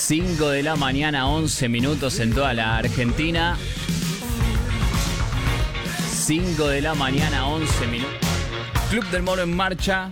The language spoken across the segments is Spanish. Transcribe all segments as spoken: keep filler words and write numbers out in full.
cinco de la mañana, once minutos en toda la Argentina. cinco de la mañana, once minutos. Club del Moro en marcha.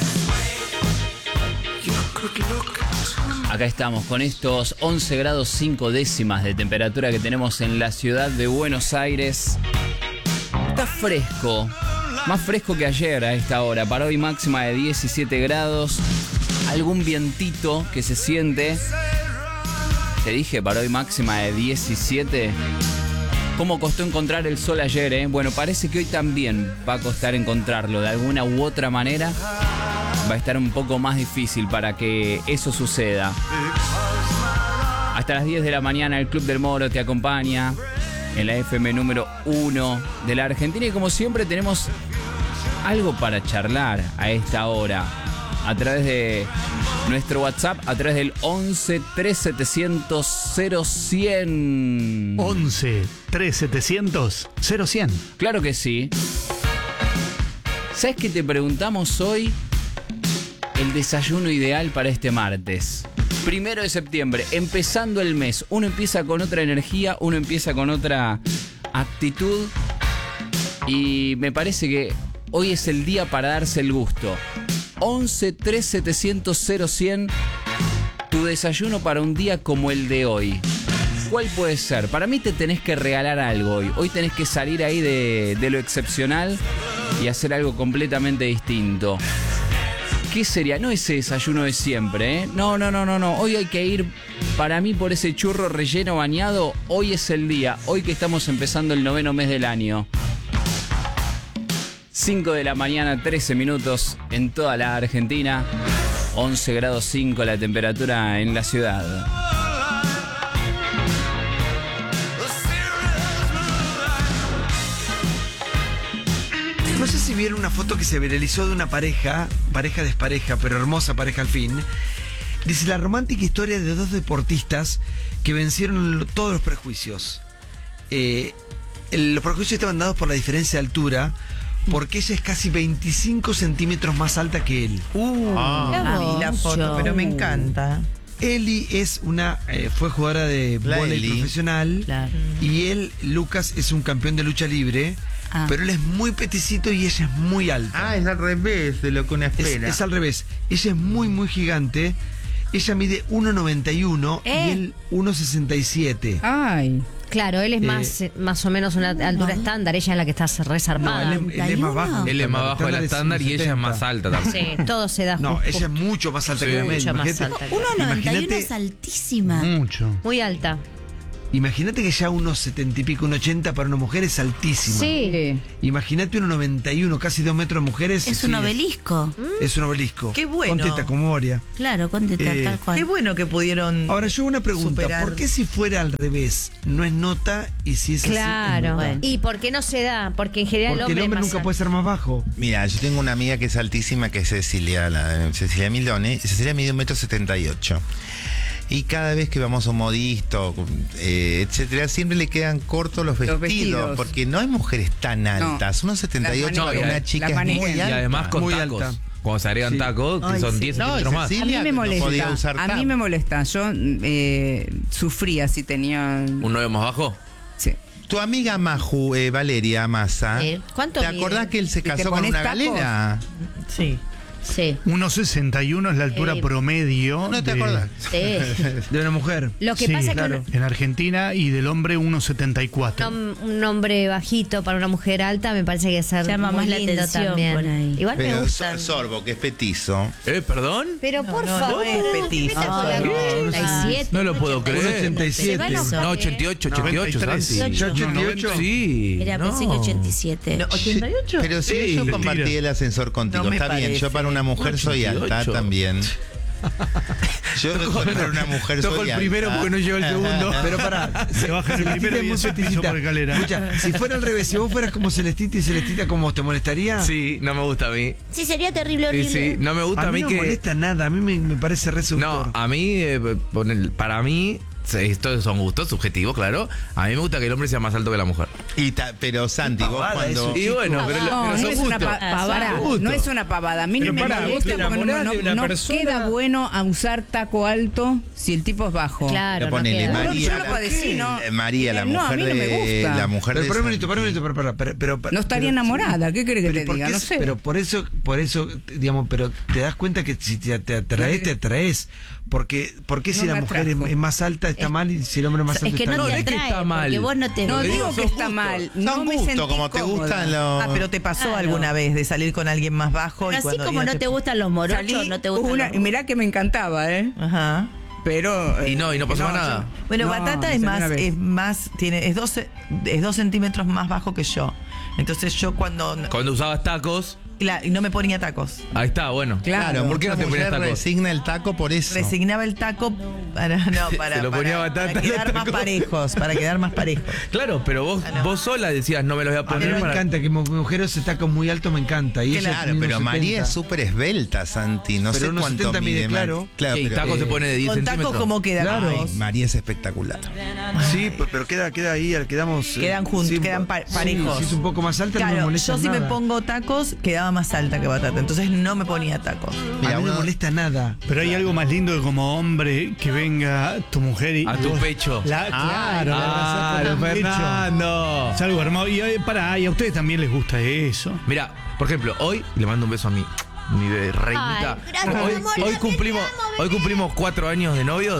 Acá estamos con estos once grados cinco décimas de temperatura que tenemos en la ciudad de Buenos Aires. Está fresco, más fresco que ayer a esta hora. Para hoy máxima de diecisiete grados. Algún vientito que se siente. Te dije, para hoy máxima de diecisiete. ¿Cómo costó encontrar el sol ayer, eh? Bueno, parece que hoy también va a costar encontrarlo. De alguna u otra manera va a estar un poco más difícil para que eso suceda. Hasta las diez de la mañana el Club del Moro te acompaña en la F M número uno de la Argentina. Y como siempre tenemos algo para charlar a esta hora. A través de nuestro WhatsApp, a través del once tres setecientos cero cien. once tres setecientos cero cien. Claro que sí. ¿Sabes qué te preguntamos hoy? El desayuno ideal para este martes. Primero de septiembre, empezando el mes. Uno empieza con otra energía, uno empieza con otra actitud. Y me parece que hoy es el día para darse el gusto. once tres setecientos cero cien. Tu desayuno para un día como el de hoy. ¿Cuál puede ser? Para mí te tenés que regalar algo hoy. Hoy tenés que salir ahí de, de lo excepcional y hacer algo completamente distinto. ¿Qué sería? No ese desayuno de siempre, ¿eh? No, no, no, no, no. Hoy hay que ir, para mí, por ese churro relleno bañado. Hoy es el día. Hoy que estamos empezando el noveno mes del año. cinco de la mañana, trece minutos en toda la Argentina. once grados cinco la temperatura en la ciudad. No sé si vieron una foto que se viralizó de una pareja, pareja despareja, pero hermosa pareja al fin. Dice: la romántica historia de dos deportistas que vencieron todos los prejuicios. Eh, el, los prejuicios estaban dados por la diferencia de altura, porque ella es casi veinticinco centímetros más alta que él. Uh, Ah, vi la foto, pero me encanta. Eli es una, eh, fue jugadora de La vóley Eli. profesional. Claro. Y él, Lucas, es un campeón de lucha libre. Ah. Pero él es muy peticito y ella es muy alta. Ah, es al revés de lo que uno Es, espera. es al revés. Ella es muy, muy gigante. Ella mide uno noventa y uno ¿Eh? y él uno sesenta y siete. Ay. Claro, él es Eh, más, más o menos una altura estándar, ella es la que está No, resarpada. él, es- él es más bajo. Él es más bajo del estándar y ella es más alta también. Sí, todo se da No, justo. ella es mucho más alta Sí, que él. mucho más Imagínate- alta que- uno noventa y uno Imagínate- es altísima. Mucho. Muy alta. Imagínate que ya unos setenta y pico, un ochenta para una mujer es altísima. Sí. Imagínate uno noventa y uno, casi dos metros de mujeres. Es sí, un obelisco. Es un obelisco. Qué bueno. Con teta, con Moria. Claro, con teta, Eh, tal cual. Qué bueno que pudieron. Ahora yo una pregunta, superar. ¿por qué si fuera al revés no es nota y si es así es Claro. nota? ¿Y por qué no se da? Porque en general Porque el el hombre hombre, nunca más puede ser más bajo. Mira, yo tengo una amiga que es altísima, que es Cecilia, la, Cecilia Milone. Cecilia mide un metro setenta y ocho. Y cada vez que vamos a un modisto, eh, etcétera, siempre le quedan cortos los vestidos, vestidos. porque no hay mujeres tan altas. Unos setenta y ocho Las para mane- una chica las es muy manejan. Y alta. además con Muy tacos. alta. Cuando se agregan Sí. tacos, que Ay, son sí. diez No, centímetros más. Cecilia A mí me no podía molesta. usar A mí tap. me molesta. Yo eh, sufría si tenía. ¿Un novio más bajo? Sí. Tu amiga Maju, eh, Valeria Massa, Sí. ¿Cuánto ¿te mide? acordás que él se ¿Y te casó con pones una tacos? galera? Sí. Sí. uno sesenta y uno es la altura Eh, promedio. ¿No te de- acordás? Sí. De una mujer. Lo que Sí, pasa claro. es que En Argentina, y del hombre uno setenta y cuatro. un, un hombre bajito para una mujer alta me parece que ser Llama muy más la lindo atención también. por ahí. Igual me Pero gustan. So- Sorbo, que es petizo. ¿Eh, perdón? Pero por no, no favor, es petizo. ¿qué te con la Ay, ochenta y siete? No lo puedo creer. ochenta y siete. Se va a enojar, No, ¿eh? ochenta y ocho, ochenta y ocho, noventa y tres. Santi. ¿Ya ochenta y ocho? Sí. Era, no. pensé que ochenta y siete. ¿ochenta y ocho? Pero si Sí, yo le compartí tira. el ascensor contigo, No me está bien. parece. Yo para una mujer soy ochenta y alta ocho. también. Yo para una mujer soy Toco el alta. primero porque no llevo el segundo. Pero pará, Se baja el primero y muy eso piso peticita. por escalera. Escucha, si fuera al revés, si vos fueras como Celestita y Celestita, ¿cómo te molestaría? Sí, no me gusta a mí. Sí, sería terrible, Sí, horrible. sí, no me gusta A a mí mí no que... molesta nada, a mí me, me parece re seductor. No, a mí, eh, ponele- para mí, estos son gustos subjetivos, claro. A mí me gusta que el hombre sea más alto que la mujer. Y ta- pero Santi, vos pavada cuando... eso. Y bueno, pero, No, pero no son es una gustos. pa- pavada, Son gustos. no es una pavada. A mí Pero no me pará, vos molesta te porque no, enamorás no- de una no persona- queda bueno a usar taco alto si el tipo es bajo. Claro, Pero no ponele, queda. María, Yo lo padecí, ¿no? Eh, María, la No, a mujer mí no me de... gusta. La mujer Pero, de para un Santi. minuto, para un minuto, pero, pero, pero, pero- No estaría pero- enamorada, ¿qué querés que pero te ¿por diga? qué No se- sé. Pero por eso, por eso, digamos, pero te das cuenta que si te, te atraes, te atraes. Porque, porque si No la me mujer es, atrajo. es más alta está mal y si el hombre es más alto Es que está no bien? te es que atrae, está mal. porque vos no te... No Lo digo digo, que son está gustos. mal. Son No me gustos, sentí como te cómoda. gustan los... Ah, pero te pasó Claro. alguna vez de salir con alguien más bajo y Así cuando como y no te gustan los morochos, Salí no te gustan una, los... y mirá que me encantaba, ¿eh? Ajá. Pero... Y no, y no pasó más nada. yo- Bueno, no, Batata salí es una más, vez. es más, tiene, es dos, es dos centímetros más bajo que yo. Entonces yo cuando Cuando usabas tacos, y la- y no me ponía tacos. ahí está, bueno. Claro. ¿Por qué no te Mucha ponías mujer tacos? resigna el taco por eso. Resignaba el taco para, no, para, Se lo ponía para- Batata para en los quedar más tacos. parejos, para quedar más parejos. Claro, pero vos, Ah, no. vos sola decías, no me los voy a A mí poner me para... encanta que mu- mujeres se tacos muy altos, me encanta. Y ella Claro, tiene pero unos María setenta. es súper esbelta, Santi. No Pero sé unos cuánto setenta mide, mide. claro. María. Claro, Sí, pero, taco se eh, pone de diez Con tacos centímetros. como quedan. Claro. vos. María es espectacular. Sí, pe- pero queda, queda ahí, quedamos. eh, Quedan juntos, sí, quedan pa- parejos. Sí, si es un poco más alta, no me Claro, molesta yo si me nada. pongo tacos, quedaba más alta que Batata. Entonces no me ponía tacos. Mira, a mí no uno- me molesta nada. Pero hay algo más lindo que como hombre que venga tu mujer y. A y tu vos- pecho. La- claro, la Ah, abrazás con el pecho. Fernando. Es algo hermoso. Y eh, pará, y a ustedes también les gusta eso. Mira, por ejemplo, hoy le mando un beso a mi, mi bebé reinita. Ay, gracias, hoy, amor, hoy te cumplimos, amo, hoy cumplimos cuatro años de novios.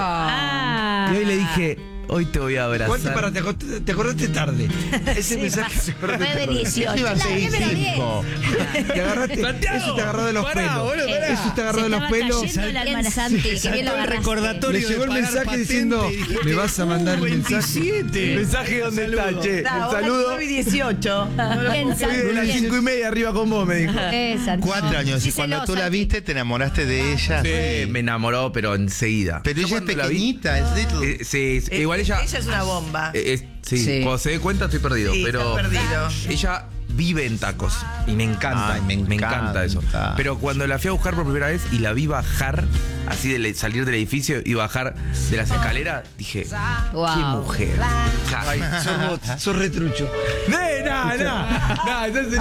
Ah. Y hoy le dije, hoy te voy a abrazar. ¿Cuánto para? Te, acot- te acordaste tarde. Ese mensaje se acordó nueve tarde. dieciocho. Iba a La seguir diez menos diez. cinco. Te agarraste, Santiago, eso te agarró de los pará, pelos. boludo, pará. Eso te agarró Se de los estaba pelos. cayendo la hermana Santi, que bien lo Saltó el agarraste. recordatorio Le llegó de el pagar mensaje patente diciendo, y dijiste, me vas a mandar el "Uh, mensaje". veintisiete. Mensaje dónde está, che. El saludo. nueve y dieciocho. Bien, Estoy de las Santi, cinco y media arriba con vos, me dijo. Eh, Santi. Cuatro años. Y Díselo, cuando tú la Santi. viste, te enamoraste de ella. Sí, me enamoró, pero enseguida. Pero Yo ella es cuando la vi- pequeñita, es little. Eh, sí, sí, Eh, igual ella. Ella es una bomba. eh, es- sí, Sí. cuando se dé cuenta estoy perdido. Sí, pero está perdido. ella vive en tacos y me encanta. Ay, me encanta. eso. Pero cuando la fui a buscar por primera vez y la vi bajar, así de salir del edificio y bajar de las escaleras, dije, Wow. qué mujer. Ay, sos, vos, sos retrucho. ¡Eh, no, no! No, entonces.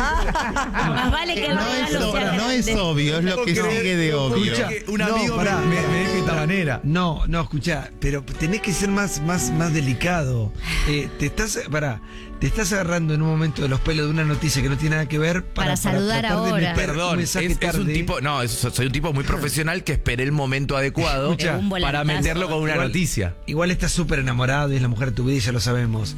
Más vale que el No es, regalo sea ob- no es grande. obvio, es lo que sigue de obvio. Escucha, Un No, amigo me, pará. me, me dijo de esta manera. No, no, escuchá, pero tenés que ser más, más, más delicado. Eh, te estás, pará, te estás agarrando en un momento de los pelos de una noticia que no tiene nada que ver para, Para saludar tratar de ahora. meter Perdón, un es, mensaje es un tarde. tipo, no, es- soy un tipo muy profesional que esperé el momento adecuado Escucha, un para volantazo. meterlo con una Igual- noticia. Igual estás súper enamorado y es la mujer de tu vida y ya lo sabemos.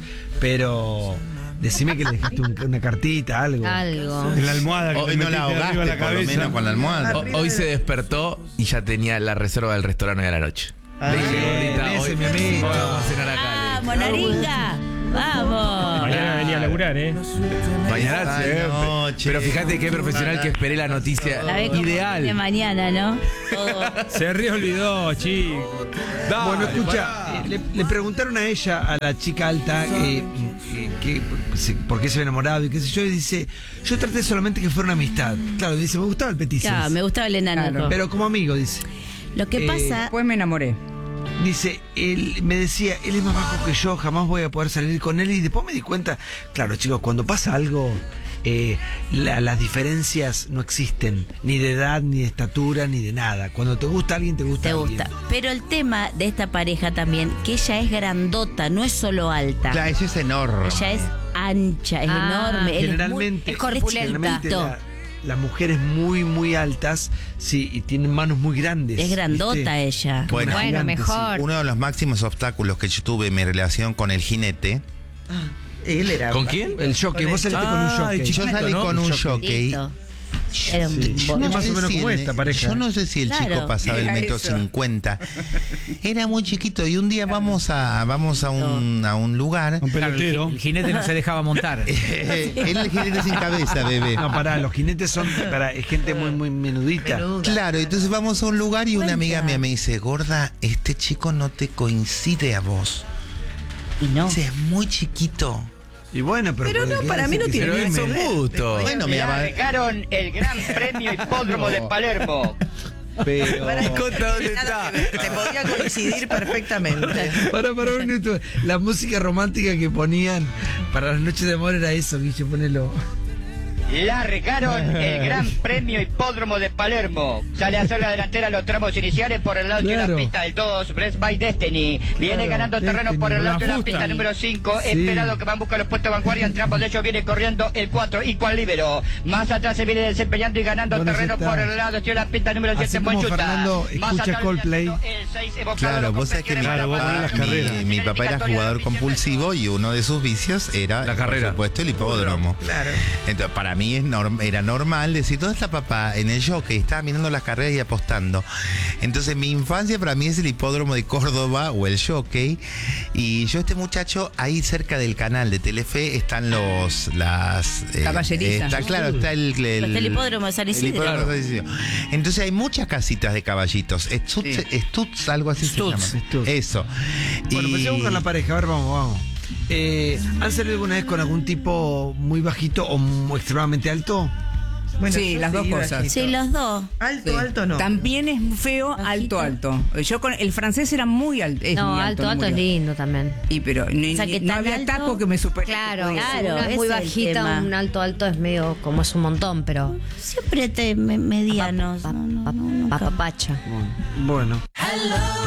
Pero decime que le dejaste un- una cartita, algo. Algo. En la almohada que Hoy te no la metiste arriba ahogaste, de la por lo cabeza. menos con la almohada. O- hoy se despertó y ya tenía la reserva del restaurante hoy a la noche. Le dije, gordita, ese hoy mi amigo. vamos a cenar acá. Vamos, Naringa. Vamos. Mañana venía a laburar, ¿eh? Mañana Ay, siempre. no, che. Pero fíjate qué profesional que esperé la noticia La ve como de ideal. mañana, ¿no? Todo. Se re olvidó, chico. Dale, Bueno, escucha, pará. eh, le, le preguntaron a ella, a la chica alta, eh, eh, que, se- por qué se había enamorado y qué sé yo, y dice, yo traté solamente que fuera una amistad. Claro, dice, me gustaba el petiso. Claro, me gustaba el enano. Claro. Pero como amigo, dice. Lo que Eh, pasa, Después me enamoré. Dice, él me decía, él es más bajo que yo, jamás voy a poder salir con él. Y después me di cuenta, claro, chicos, cuando pasa algo, eh, la- las diferencias no existen, ni de edad, ni de estatura, ni de nada. Cuando te gusta alguien, te gusta te alguien. gusta. Pero el tema de esta pareja también, que ella es grandota, no es solo alta. Claro, eso es enorme. Ella es ancha, es Ah, enorme. él es muy- Generalmente, es corpulenta. generalmente la- las mujeres muy, muy altas, sí, y tienen manos muy grandes. Es grandota ¿viste? ella. Bueno, Bueno, gigante, mejor. Uno de los máximos obstáculos que yo tuve en mi relación con el jinete. Él era. ¿Con quién? El jockey, vos saliste con un Ah, jockey. el Yo chiquito, salí ¿no? con un Un jockey. jockey. Listo. Era un Sí. bo- Es más sé o menos si como el- esta pareja. Yo no sé si el Claro. chico pasaba el Era metro eso. cincuenta. Era muy chiquito y un día vamos a vamos a un, a un lugar. Un pelotero. El jinete no se dejaba montar. Era el jinete sin cabeza, bebé. No, pará, los jinetes son para es gente muy, muy menudita. Claro, entonces vamos a un lugar y una amiga mía me dice, gorda, este chico no te coincide a vos. Y no. Dice, es muy chiquito. Y bueno, pero. Pero no, ¿qué para hace mí no que tiene se Pero anime? es un gusto. Bueno, me llama. el Gran Premio Hipódromo de Palermo. Pero. Conta dónde Nada está. que ver, te podía coincidir perfectamente. Para, para un minuto. La música romántica que ponían para las noches de amor era eso, Guille, ponelo. Largaron el Gran Premio Hipódromo de Palermo. Sale a hacer la delantera los tramos iniciales por el lado de Claro. la pista el dos, Blessed by Destiny. Viene Claro, ganando terreno Destiny, por el lado la de la justa. pista número cinco. Sí. Esperado que van a buscar los puestos de vanguardia. En trampo de ellos viene corriendo el cuatro, Igual Libero. Más atrás se viene desempeñando y ganando Bueno, terreno ya está. por el lado de la pista número Así siete, como Monchuta. Fernando Más escucha atrás Coldplay. viene el seis, evocado Claro, los vos sabés que mi Claro, vos papá, ponés las mi, carreras. mi papá era jugador compulsivo y uno de sus vicios era, La carrera. por supuesto, el hipódromo. Claro. Entonces, para mí es norm- era normal decir, ¿dónde está papá? En el jockey, estaba mirando las carreras y apostando. Entonces, mi infancia para mí es el hipódromo de Córdoba o el jockey. Y yo, este muchacho, ahí cerca del canal de Telefe están los, las... eh, Caballerizas. Está claro, está el... el, Está el hipódromo de San el Isidro. hipódromo de San Isidro. Entonces hay muchas casitas de caballitos. Stutz, Sí. Stutz, algo así Stutz, se llama. Stutz. Eso. Bueno, Y- empecemos con la pareja. A ver, vamos, vamos. Eh, ¿Han salido alguna vez con algún tipo muy bajito o muy extremadamente alto? Bueno, Sí, yo las dos sí, cosas. bajito. Sí, los dos. Alto, Sí. alto no. También es feo, Bajito. alto, alto. Yo con el francés era muy alto. Es No, muy alto, alto, alto muy es lindo también. Y pero ni- O sea, ni- que no tan había alto- taco que me superara. Claro, Claro, una es muy ese es el bajita, tema. un alto alto es medio como es un montón, pero Siempre te me- medianos. pa- No, no, pa- no, nunca. papapacha. Bueno.